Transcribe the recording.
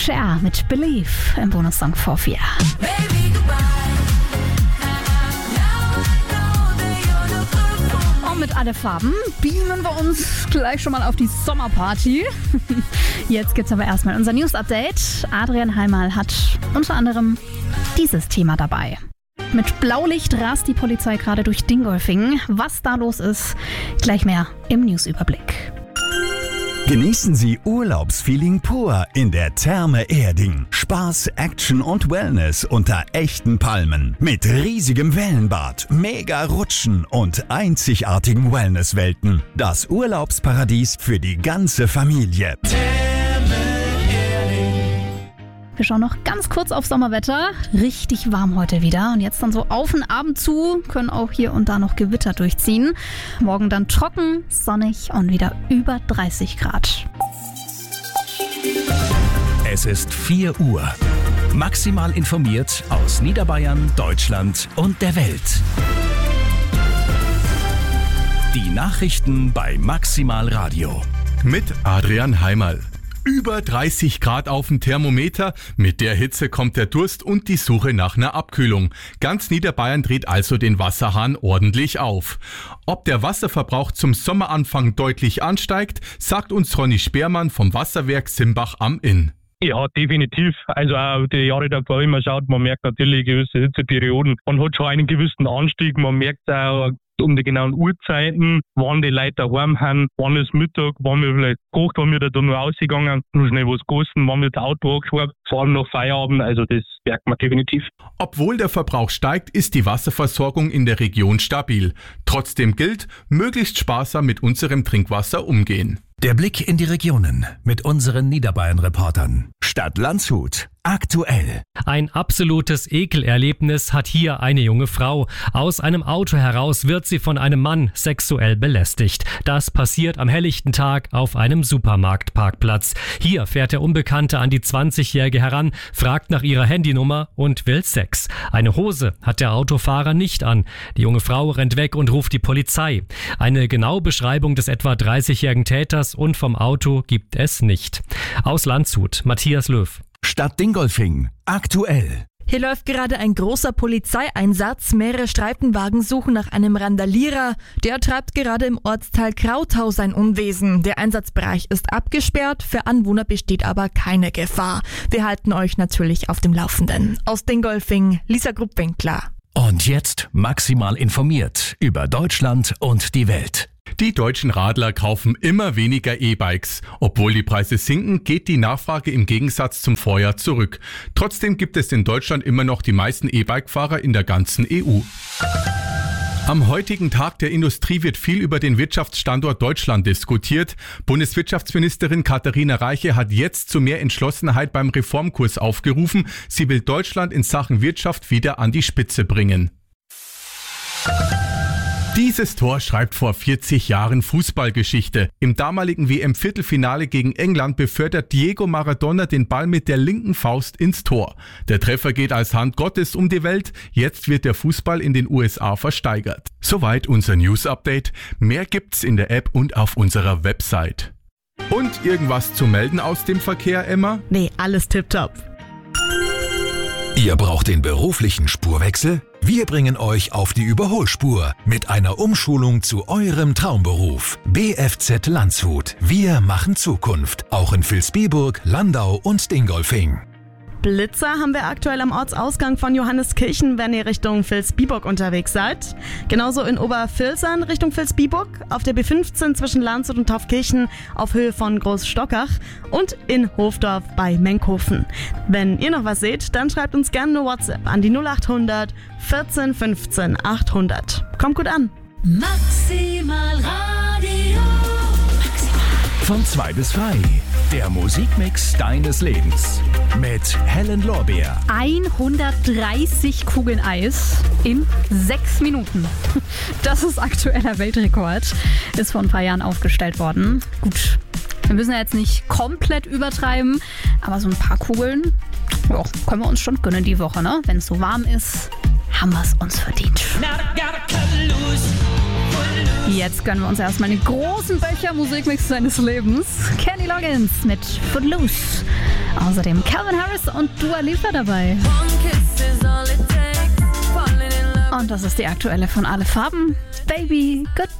Cher mit Believe im Bonussong vor 4. Und mit alle Farben beamen wir uns gleich schon mal auf die Sommerparty. Jetzt gibt's aber erstmal unser News-Update. Adrian Heimal hat unter anderem dieses Thema dabei. Mit Blaulicht rast die Polizei gerade durch Dingolfing. Was da los ist, gleich mehr im Newsüberblick. Genießen Sie Urlaubsfeeling pur in der Therme Erding. Spaß, Action und Wellness unter echten Palmen. Mit riesigem Wellenbad, mega Rutschen und einzigartigen Wellnesswelten. Das Urlaubsparadies für die ganze Familie. Wir schauen noch ganz kurz auf Sommerwetter. Richtig warm heute wieder. Und jetzt dann so auf den Abend zu, können auch hier und da noch Gewitter durchziehen. Morgen dann trocken, sonnig und wieder über 30 Grad. Es ist 4 Uhr. Maximal informiert aus Niederbayern, Deutschland und der Welt. Die Nachrichten bei Maximal Radio. Mit Adrian Heimal. Über 30 Grad auf dem Thermometer. Mit der Hitze kommt der Durst und die Suche nach einer Abkühlung. Ganz Niederbayern dreht also den Wasserhahn ordentlich auf. Ob der Wasserverbrauch zum Sommeranfang deutlich ansteigt, sagt uns Ronny Speermann vom Wasserwerk Simbach am Inn. Ja, definitiv. Also auch die Jahre davor, wenn man schaut, man merkt natürlich gewisse Hitzeperioden. Man hat schon einen gewissen Anstieg, man merkt auch um die genauen Uhrzeiten, wann die Leute daheim haben, wann ist Mittag, wann wir vielleicht gekocht, wann wir da nur rausgegangen, nur schnell was gegessen, wann wird das Auto angeschaut, vor allem nach Feierabend, also das merkt man definitiv. Obwohl der Verbrauch steigt, ist die Wasserversorgung in der Region stabil. Trotzdem gilt, möglichst sparsam mit unserem Trinkwasser umgehen. Der Blick in die Regionen mit unseren Niederbayern-Reportern. Stadt Landshut. Aktuell. Ein absolutes Ekelerlebnis hat hier eine junge Frau. Aus einem Auto heraus wird sie von einem Mann sexuell belästigt. Das passiert am helllichten Tag auf einem Supermarktparkplatz. Hier fährt der Unbekannte an die 20-Jährige heran, fragt nach ihrer Handynummer und will Sex. Eine Hose hat der Autofahrer nicht an. Die junge Frau rennt weg und ruft die Polizei. Eine genaue Beschreibung des etwa 30-jährigen Täters und vom Auto gibt es nicht. Aus Landshut, Matthias Löw. Stadt Dingolfing. Aktuell. Hier läuft gerade ein großer Polizeieinsatz. Mehrere Streifenwagen suchen nach einem Randalierer. Der treibt gerade im Ortsteil Krautau sein Unwesen. Der Einsatzbereich ist abgesperrt, für Anwohner besteht aber keine Gefahr. Wir halten euch natürlich auf dem Laufenden. Aus Dingolfing, Lisa Gruppwinkler. Und jetzt maximal informiert über Deutschland und die Welt. Die deutschen Radler kaufen immer weniger E-Bikes. Obwohl die Preise sinken, geht die Nachfrage im Gegensatz zum Vorjahr zurück. Trotzdem gibt es in Deutschland immer noch die meisten E-Bike-Fahrer in der ganzen EU. Am heutigen Tag der Industrie wird viel über den Wirtschaftsstandort Deutschland diskutiert. Bundeswirtschaftsministerin Katharina Reiche hat jetzt zu mehr Entschlossenheit beim Reformkurs aufgerufen. Sie will Deutschland in Sachen Wirtschaft wieder an die Spitze bringen. Dieses Tor schreibt vor 40 Jahren Fußballgeschichte. Im damaligen WM-Viertelfinale gegen England befördert Diego Maradona den Ball mit der linken Faust ins Tor. Der Treffer geht als Hand Gottes um die Welt. Jetzt wird der Fußball in den USA versteigert. Soweit unser News-Update. Mehr gibt's in der App und auf unserer Website. Und irgendwas zu melden aus dem Verkehr, Emma? Nee, alles tipptopp. Ihr braucht den beruflichen Spurwechsel? Wir bringen euch auf die Überholspur mit einer Umschulung zu eurem Traumberuf. BFZ Landshut. Wir machen Zukunft. Auch in Vilsbiburg, Landau und Dingolfing. Blitzer haben wir aktuell am Ortsausgang von Johanneskirchen, wenn ihr Richtung Vilsbiburg unterwegs seid. Genauso in Obervilsern Richtung Vilsbiburg, auf der B15 zwischen Landshut und Taufkirchen auf Höhe von Großstockach und in Hofdorf bei Menkhofen. Wenn ihr noch was seht, dann schreibt uns gerne eine WhatsApp an die 0800 14 15 800. Kommt gut an. Maximal Radio. Von 2 bis 3. Der Musikmix deines Lebens. Mit Helen Lorbeer. 130 Kugeln Eis in 6 Minuten. Das ist aktueller Weltrekord. Ist vor ein paar Jahren aufgestellt worden. Gut, wir müssen ja jetzt nicht komplett übertreiben, aber so ein paar Kugeln, ja, können wir uns schon gönnen die Woche, ne? Wenn es so warm ist, haben wir es uns verdient. Jetzt gönnen wir uns erstmal den großen Becher Musikmix seines Lebens. Kenny Loggins mit Footloose. Außerdem Calvin Harris und Dua Lipa dabei. Und das ist die aktuelle von Alle Farben. Baby, goodbye.